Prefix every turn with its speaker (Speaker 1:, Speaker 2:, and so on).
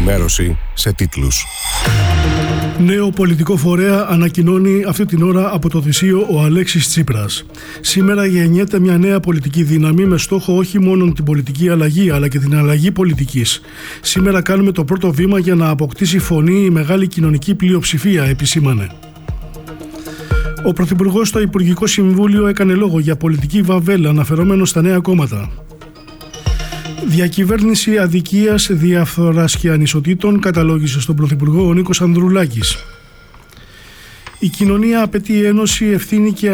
Speaker 1: ενημέρωση σε τίτλους.
Speaker 2: Νέο πολιτικό φορέα ανακοινώνει αυτή την ώρα από το Θησίο ο Αλέξης Τσίπρας. Σήμερα γεννιέται μια νέα πολιτική δύναμη με στόχο όχι μόνο την πολιτική αλλαγή αλλά και την αλλαγή πολιτικής. Σήμερα κάνουμε το πρώτο βήμα για να αποκτήσει φωνή η μεγάλη κοινωνική πλειοψηφία, επισήμανε. Ο Πρωθυπουργός στο Υπουργικό Συμβούλιο έκανε λόγο για πολιτική βαβέλα αναφερόμενο στα νέα κόμματα. Διακυβέρνηση αδικίας, διαφθοράς και ανισοτήτων καταλόγησε στον Πρωθυπουργό ο Νίκος Ανδρουλάκης. Η κοινωνία απαιτεί ένωση, ευθύνη και